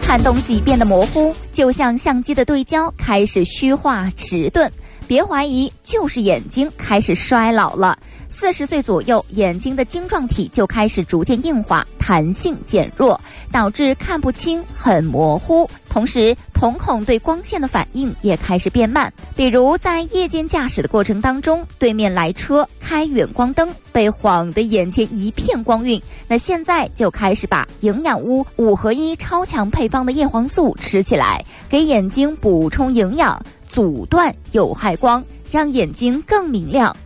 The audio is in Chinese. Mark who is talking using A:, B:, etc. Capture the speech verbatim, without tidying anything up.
A: 看东西变得模糊，就像相机的对焦开始虚化迟钝。别怀疑，就是眼睛开始衰老了。四十岁左右，眼睛的晶状体就开始逐渐硬化，弹性减弱，导致看不清，很模糊。同时，瞳孔对光线的反应也开始变慢。比如在夜间驾驶的过程当中，对面来车开远光灯，被晃得眼前一片光晕。那现在就开始把营养屋五合一超强配方的叶黄素吃起来，给眼睛补充营养，阻断有害光，让眼睛更明亮